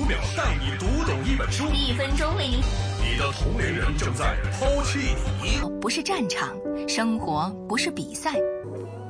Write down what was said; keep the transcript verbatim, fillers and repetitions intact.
五秒带你读懂一本书， 一分钟为你。 你的同龄人正在抛弃你。 不是战场，生活不是比赛。